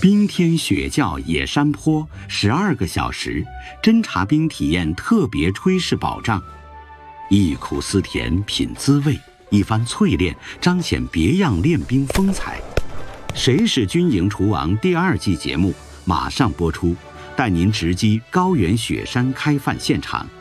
冰天雪窖野山坡12个小时，侦察兵体验特别炊事保障。忆苦思甜品滋味，一番淬炼彰显别样练兵风采。谁是军营厨王第2季节目马上播出，带您直击高原雪山开饭现场。